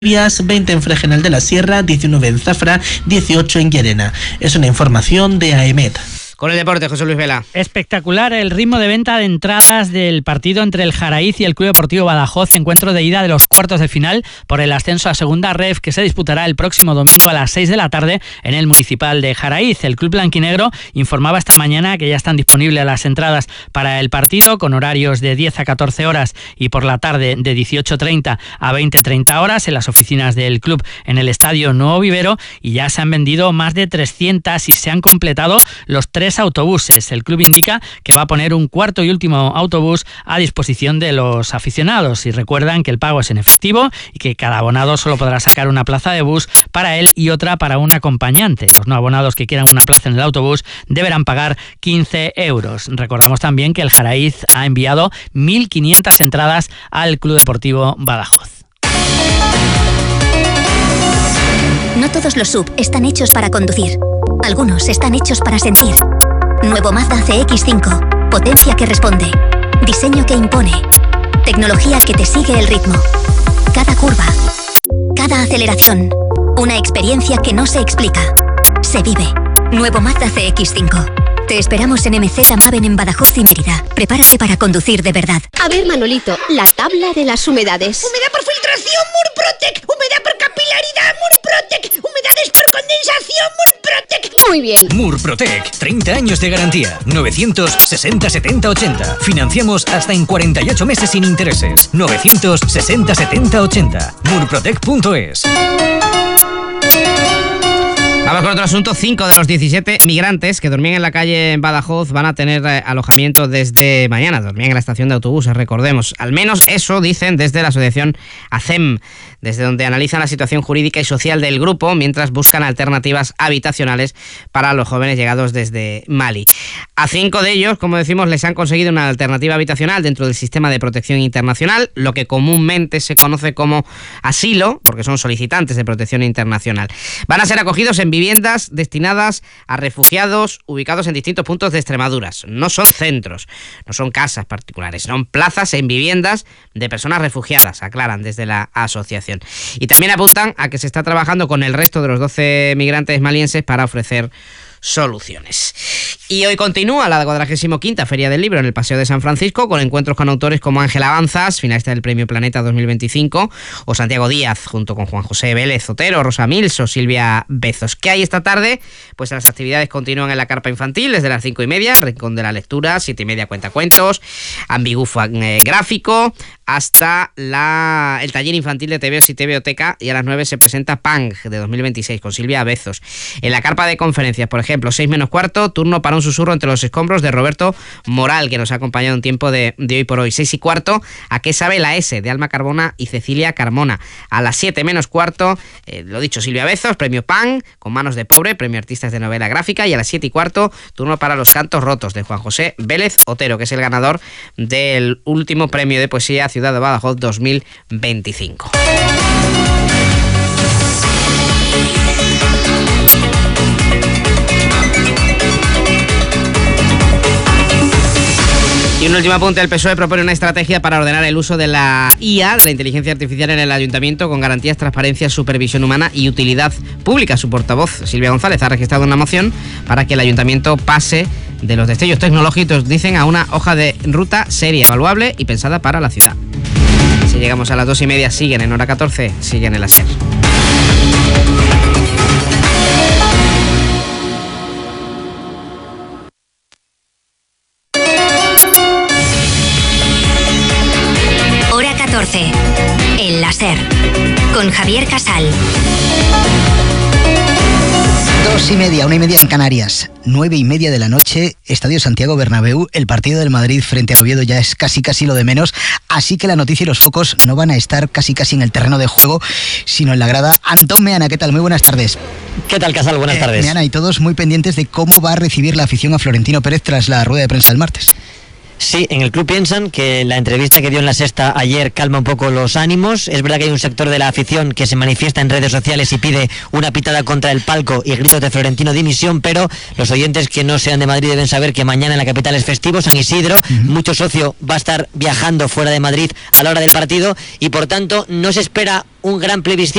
20 en Fregenal de la Sierra, 19 en Zafra, 18 en Llerena. Es una información de AEMET. Con el deporte, José Luis Vela. Espectacular el ritmo de venta de entradas del partido entre el Jaraiz y el Club Deportivo Badajoz, encuentro de ida de los cuartos de final por el ascenso a Segunda Ref, que se disputará el próximo domingo a las 6 de la tarde en el Municipal de Jaraiz. El club blanquinegro informaba esta mañana que ya están disponibles las entradas para el partido, con horarios de 10 a 14 horas y por la tarde de 18:30 a 20:30 horas en las oficinas del club en el Estadio Nuevo Vivero, y ya se han vendido más de 300 y se han completado los 3 autobuses. El club indica que va a poner un cuarto y último autobús a disposición de los aficionados, y recuerdan que el pago es en efectivo y que cada abonado solo podrá sacar una plaza de bus para él y otra para un acompañante. Los no abonados que quieran una plaza en el autobús deberán pagar 15 euros. Recordamos también que el Jaraiz ha enviado 1.500 entradas al Club Deportivo Badajoz. No todos los SUV están hechos para conducir. Algunos están hechos para sentir. Nuevo Mazda CX-5. Potencia que responde. Diseño que impone. Tecnología que te sigue el ritmo. Cada curva. Cada aceleración. Una experiencia que no se explica. Se vive. Nuevo Mazda CX-5. Te esperamos en MZ Maven en Badajoz y Mérida. Prepárate para conducir de verdad. A ver, Manolito, la tabla de las humedades. Humedad por filtración, Murprotec. Humedad por capilaridad, Murprotec. Humedades por condensación, Murprotec. Muy bien. Murprotec, 30 años de garantía. 960 70 80. Financiamos hasta en 48 meses sin intereses. 960 70 80. Murprotec.es. Vamos con otro asunto. 5 de los 17 migrantes que dormían en la calle en Badajoz van a tener alojamiento desde mañana. Dormían en la estación de autobuses, recordemos. Al menos eso dicen desde la asociación ACEM, desde donde analizan la situación jurídica y social del grupo mientras buscan alternativas habitacionales para los jóvenes llegados desde Mali. A 5 de ellos, como decimos, les han conseguido una alternativa habitacional dentro del sistema de protección internacional, lo que comúnmente se conoce como asilo, porque son solicitantes de protección internacional. Van a ser acogidos en viviendas destinadas a refugiados ubicados en distintos puntos de Extremadura. No son centros, no son casas particulares, son plazas en viviendas de personas refugiadas, aclaran desde la asociación. Y también apuntan a que se está trabajando con el resto de los 12 migrantes malienses para ofrecer soluciones. Y hoy continúa la 45ª Feria del Libro en el Paseo de San Francisco, con encuentros con autores como Ángel Avanzas, finalista del Premio Planeta 2025, o Santiago Díaz, junto con Juan José Vélez Otero, Rosa Mills o Silvia Bezos. ¿Qué hay esta tarde? Pues las actividades continúan en la carpa infantil desde las 5:30, Rincón de la Lectura, 7:30 Cuentacuentos, Ambigufa Gráfico, hasta el taller infantil de TVOs y TVOteca, y a las 9 se presenta Pang de 2026 con Silvia Bezos. En la carpa de conferencias, por ejemplo, 6:15, turno para un susurro entre los escombros de Roberto Moral, que nos ha acompañado un tiempo de Hoy por Hoy. 6:15, ¿A qué sabe la S?, de Alma Carbona y Cecilia Carmona. A las 7:15, lo dicho, Silvia Bezos, premio Pang, con Manos de Pobre, premio Artistas de Novela Gráfica. Y a las 7:15, turno para Los Cantos Rotos, de Juan José Vélez Otero, que es el ganador del último premio de poesía Ciudad de Badajoz 2025. Y un último apunte: el PSOE propone una estrategia para ordenar el uso de la IA, de la inteligencia artificial, en el ayuntamiento, con garantías, transparencia, supervisión humana y utilidad pública. Su portavoz, Silvia González, ha registrado una moción para que el ayuntamiento pase de los destellos tecnológicos, dicen, a una hoja de ruta seria, evaluable y pensada para la ciudad. Si llegamos a las 2:30, siguen en Hora 14, siguen en la SER. En la SER, con Javier Casal. 2:30, 1:30 en Canarias, 9:30 de la noche, Estadio Santiago Bernabéu. El partido del Madrid frente al Oviedo ya es casi lo de menos, así que la noticia y los focos no van a estar casi en el terreno de juego, sino en la grada. Antón Meana, ¿qué tal? Muy buenas tardes. ¿Qué tal, Casal? Buenas tardes. Meana, y todos muy pendientes de cómo va a recibir la afición a Florentino Pérez tras la rueda de prensa del martes. Sí, en el club piensan que la entrevista que dio en La Sexta ayer calma un poco los ánimos. Es verdad que hay un sector de la afición que se manifiesta en redes sociales y pide una pitada contra el palco y gritos de Florentino dimisión, pero los oyentes que no sean de Madrid deben saber que mañana en la capital es festivo, San Isidro, mucho socio va a estar viajando fuera de Madrid a la hora del partido y por tanto no se espera un gran plebiscito